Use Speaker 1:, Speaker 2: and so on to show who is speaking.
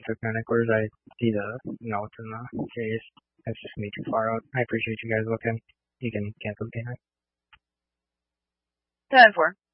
Speaker 1: took my headquarters. I see the notes in the case. That's just me too far out. I appreciate you guys looking. You can cancel the game.
Speaker 2: 10-4.